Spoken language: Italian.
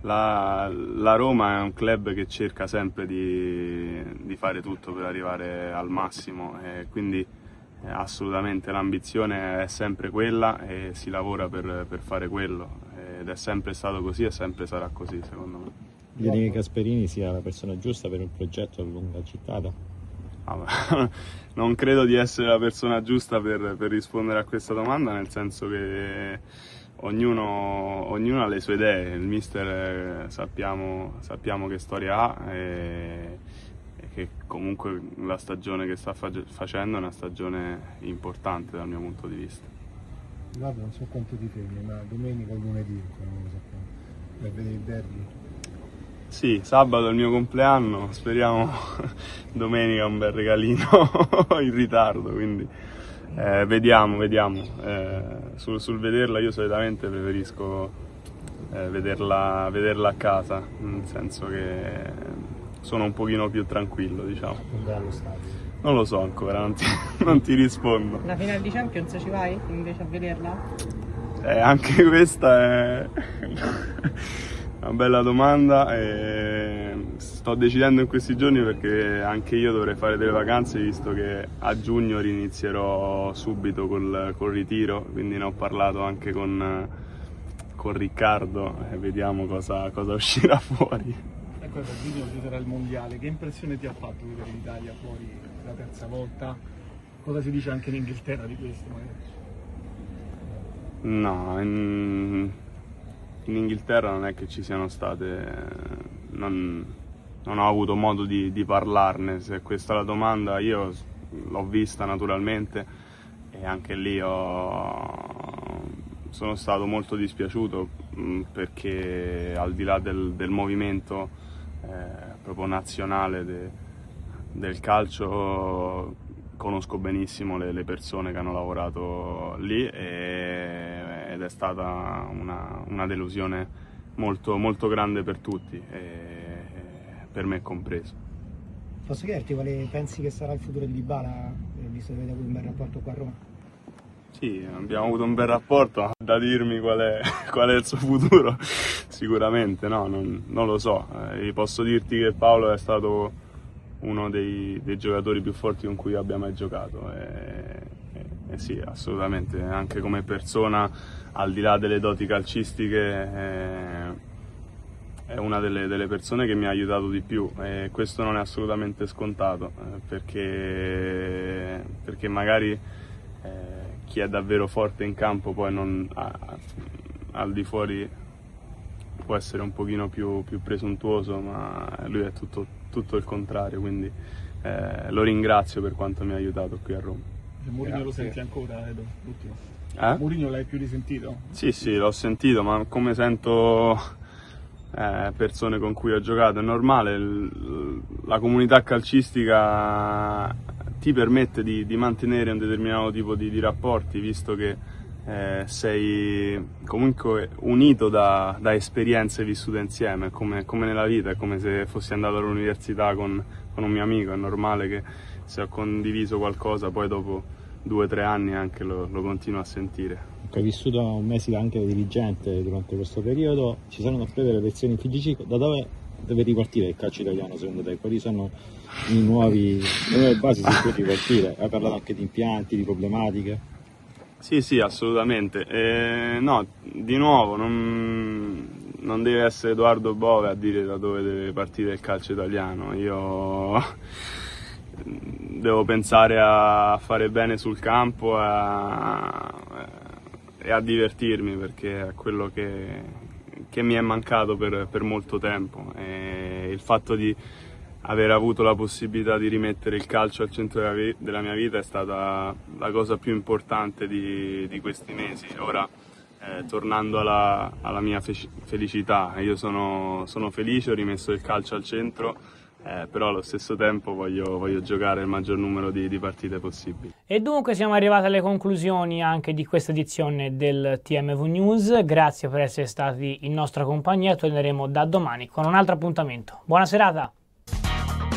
La Roma è un club che cerca sempre di fare tutto per arrivare al massimo, e quindi assolutamente l'ambizione è sempre quella e si lavora per fare quello, ed è sempre stato così e sempre sarà così, secondo me. Ritieni che Gasperini sia la persona giusta per un progetto a lunga gittata? Non credo di essere la persona giusta per rispondere a questa domanda, nel senso che ognuno ha le sue idee. Il mister sappiamo che storia ha, e che comunque la stagione che sta facendo è una stagione importante dal mio punto di vista. Guarda, non so quanto ti fermi, ma domenica o lunedì, non lo sappiamo, per vedere il derby. Sì, sabato è il mio compleanno, speriamo domenica un bel regalino in ritardo, quindi vediamo. Sul vederla io solitamente preferisco vederla a casa, nel senso che sono un pochino più tranquillo, diciamo. Andare allo stadio? Non lo so ancora, non ti rispondo. La finale di Champions ci vai invece a vederla? Anche questa è una bella domanda, e sto decidendo in questi giorni perché anche io dovrei fare delle vacanze, visto che a giugno rinizierò subito col ritiro, quindi ne ho parlato anche con Riccardo e vediamo cosa uscirà fuori. Ecco, a giugno ci sarà il mondiale, che impressione ti ha fatto vedere l'Italia fuori la terza volta? Cosa si dice anche in Inghilterra di questo magari? No, in Inghilterra non è che ci siano state, non ho avuto modo di parlarne. Se questa è la domanda, io l'ho vista naturalmente e anche lì sono stato molto dispiaciuto, perché al di là del movimento proprio nazionale del calcio, conosco benissimo le persone che hanno lavorato lì, ed è stata una delusione molto, molto grande per tutti, per me compreso. Posso chiederti quale pensi che sarà il futuro di Dybala, visto che avete avuto un bel rapporto qua a Roma? Sì, abbiamo avuto un bel rapporto, da dirmi qual è il suo futuro sicuramente no, non lo so. Posso dirti che Paolo è stato uno dei giocatori più forti con cui abbia mai giocato, e sì, assolutamente, anche come persona, al di là delle doti calcistiche, è una delle persone che mi ha aiutato di più, e questo non è assolutamente scontato, perché magari chi è davvero forte in campo poi al di fuori può essere un pochino più presuntuoso, ma lui è tutto il contrario, quindi lo ringrazio per quanto mi ha aiutato qui a Roma. Mourinho lo senti ancora, Edo? L'ultimo. Mourinho l'hai più risentito? Sì, l'ho sentito, ma come sento persone con cui ho giocato, è normale, la comunità calcistica ti permette di mantenere un determinato tipo di rapporti, visto che sei comunque unito da esperienze vissute insieme, come nella vita, è come se fossi andato all'università con un mio amico. È normale che se ho condiviso qualcosa poi dopo 2 o 3 anni anche lo continuo a sentire. Hai vissuto un mese anche da dirigente durante questo periodo, ci saranno delle lezioni in FIGC, da dove deve ripartire il calcio italiano secondo te? Quali sono le nuove basi su cui ripartire? Hai parlato anche di impianti, di problematiche? Sì, assolutamente. No, di nuovo, non deve essere Edoardo Bove a dire da dove deve partire il calcio italiano. Io devo pensare a fare bene sul campo e a divertirmi, perché è quello che mi è mancato per molto tempo. E il fatto di aver avuto la possibilità di rimettere il calcio al centro della mia vita è stata la cosa più importante di questi mesi. Ora, tornando alla mia felicità, io sono felice, ho rimesso il calcio al centro, però allo stesso tempo voglio giocare il maggior numero di partite possibili. E dunque siamo arrivati alle conclusioni anche di questa edizione del TMV News. Grazie per essere stati in nostra compagnia, torneremo da domani con un altro appuntamento. Buona serata!